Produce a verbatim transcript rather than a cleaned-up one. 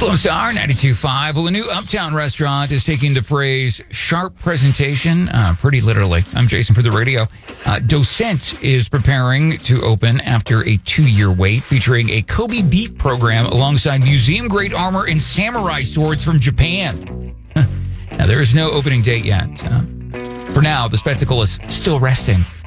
Slow Star ninety-two point five. Well, a new Uptown restaurant is taking the phrase sharp presentation uh, pretty literally. I'm Jason for the radio. Uh, Docent is preparing to open after a two-year wait, featuring a Kobe beef program alongside museum-grade armor and samurai swords from Japan. Now, there is no opening date yet. Uh, for now, the spectacle is still resting.